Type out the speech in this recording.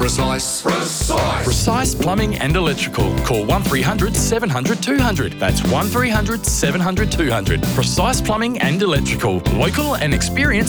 Precise. Precise Plumbing and Electrical. Call 1300 700 200. That's 1300 700 200. Precise Plumbing and Electrical. Local and experienced